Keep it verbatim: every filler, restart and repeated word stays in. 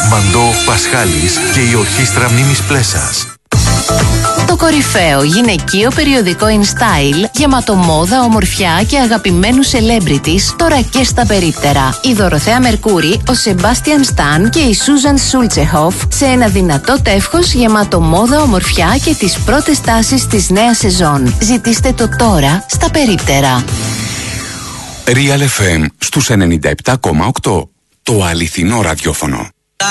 Μαντό Πασχάλης και η Ορχήστρα Μίμης Πλέσας. Το κορυφαίο γυναικείο περιοδικό In Style, γεμάτο μόδα, ομορφιά και αγαπημένους celebrities, τώρα και στα περίπτερα. Η Δωροθέα Μερκούρη, ο Σεμπάστιαν Σταν και η Σούζαν Σούλτσεχοφ σε ένα δυνατό τεύχος γεμάτο μόδα, ομορφιά και τις πρώτες τάσεις της νέας σεζόν. Ζητήστε το τώρα στα περίπτερα. Real εφ εμ στους ενενήντα επτά κόμμα οκτώ. Το αληθινό ραδιόφωνο.